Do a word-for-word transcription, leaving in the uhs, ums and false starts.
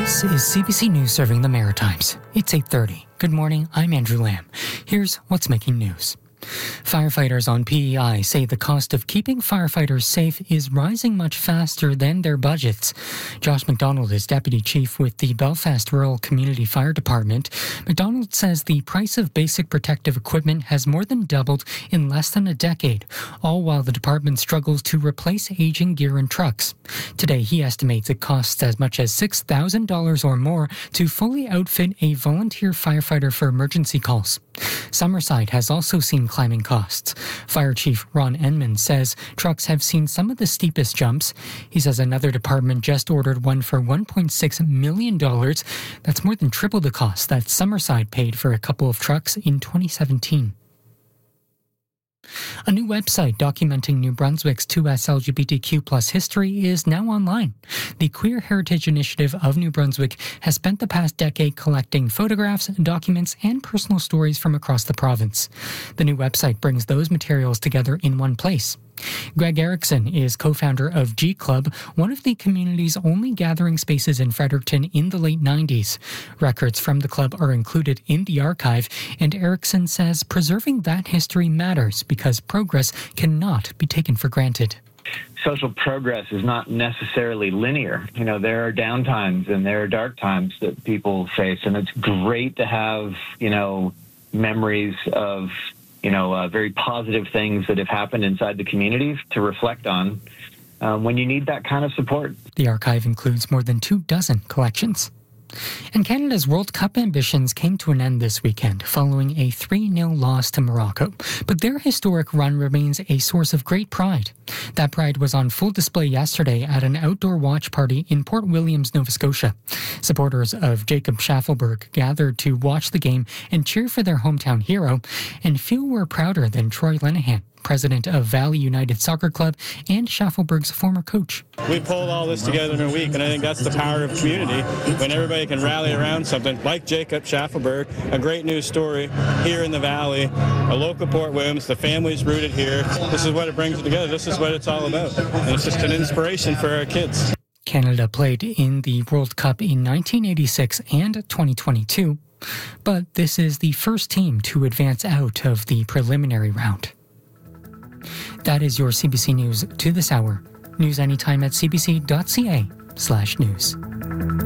This is C B C News serving the Maritimes. It's eight thirty. Good morning, I'm Andrew Lamb. Here's what's making news. Firefighters on P E I say the cost of keeping firefighters safe is rising much faster than their budgets. Josh McDonald is Deputy Chief with the Belfast Rural Community Fire Department. McDonald says the price of basic protective equipment has more than doubled in less than a decade, all while the department struggles to replace aging gear and trucks. Today, he estimates it costs as much as six thousand dollars or more to fully outfit a volunteer firefighter for emergency calls. Summerside has also seen climbing costs. Fire Chief Ron Enman says trucks have seen some of the steepest jumps. He says another department just ordered one for one point six million dollars. That's more than triple the cost that Summerside paid for a couple of trucks in twenty seventeen. A new website documenting New Brunswick's two S L G B T Q plus history is now online. The Queer Heritage Initiative of New Brunswick has spent the past decade collecting photographs, documents, and personal stories from across the province. The new website brings those materials together in one place. Greg Erickson is co-founder of G Club, one of the community's only gathering spaces in Fredericton in the late nineties. Records from the club are included in the archive, and Erickson says preserving that history matters because progress cannot be taken for granted. Social progress is not necessarily linear. You know, there are down times and there are dark times that people face, and it's great to have, you know, memories of you know, uh, very positive things that have happened inside the community to reflect on um, when you need that kind of support. The archive includes more than two dozen collections. And Canada's World Cup ambitions came to an end this weekend following a three nil loss to Morocco. But their historic run remains a source of great pride. That pride was on full display yesterday at an outdoor watch party in Port Williams, Nova Scotia. Supporters of Jacob Schaffelberg gathered to watch the game and cheer for their hometown hero, and few were prouder than Troy Lenahan, president of Valley United Soccer Club and Schaffelberg's former coach. We pulled all this together in a week, and I think that's the power of community, when everybody can rally around something like Jacob Schaffelberg, a great news story here in the Valley, a local Port Williams, the family's rooted here. This is what it brings together. This is what it's all about. And it's just an inspiration for our kids. Canada played in the World Cup in nineteen eighty-six and twenty twenty-two, but this is the first team to advance out of the preliminary round. That is your C B C News to this hour. News anytime at cbc.ca slash news.